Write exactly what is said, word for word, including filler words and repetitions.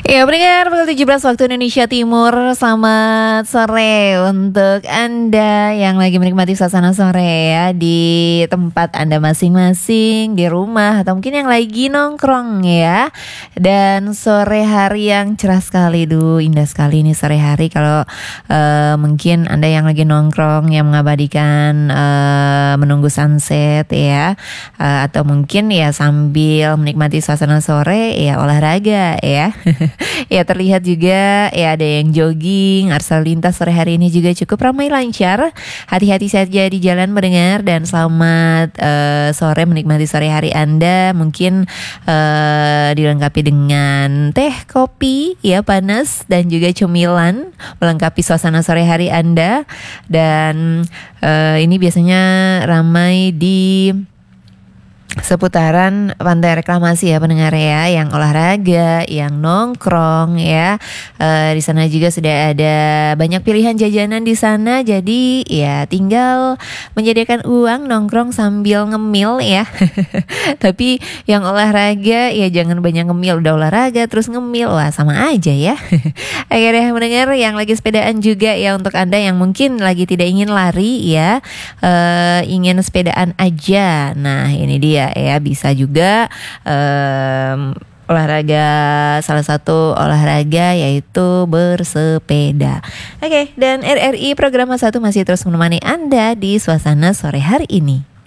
Ya, pendengar pukul tujuh belas waktu Indonesia Timur. Selamat sore untuk Anda yang lagi menikmati suasana sore ya, di tempat Anda masing-masing, di rumah, atau mungkin yang lagi nongkrong ya. Dan sore hari yang cerah sekali, duh indah sekali nih sore hari. Kalau uh, mungkin Anda yang lagi nongkrong, yang mengabadikan uh, menunggu sunset ya, uh, atau mungkin ya sambil menikmati suasana sore ya, olahraga ya. Ya, terlihat juga ya ada yang jogging. Arus lalu lintas sore hari ini juga cukup ramai lancar. Hati-hati saja di jalan mendengar, dan selamat uh, sore menikmati sore hari Anda. Mungkin uh, dilengkapi dengan teh, kopi ya panas, dan juga cemilan melengkapi suasana sore hari Anda. Dan uh, ini biasanya ramai di seputaran Pantai Reklamasi ya pendengar ya, yang olahraga, yang nongkrong ya. E, di sana juga sudah ada banyak pilihan jajanan di sana. Jadi ya tinggal menyediakan uang nongkrong sambil ngemil ya. Tapi yang olahraga ya jangan banyak ngemil, udah olahraga terus ngemil, wah sama aja ya. Akhirnya mendengar yang lagi sepedaan juga ya, untuk Anda yang mungkin lagi tidak ingin lari ya, e, ingin sepedaan aja. Nah ini dia ya, bisa juga um, olahraga, salah satu olahraga yaitu bersepeda. Oke, dan R R I Program satu masih terus menemani Anda di suasana sore hari ini.